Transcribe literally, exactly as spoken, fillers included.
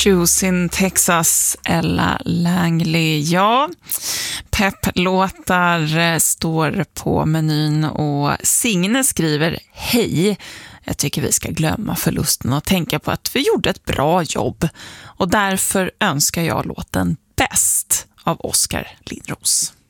Shoes in Texas, Ella Langley. Ja, pepplåtar står på menyn och Signe skriver: hej, jag tycker vi ska glömma förlusten och tänka på att vi gjorde ett bra jobb. Och därför önskar jag låten Bäst av Oskar Lindros.